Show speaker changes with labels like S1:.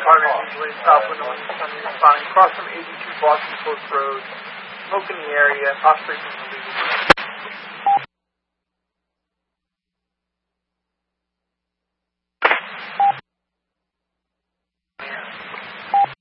S1: department usually in South Winona, responding across from 82 Boston Post Road, smoke in the area, possibly from illegal.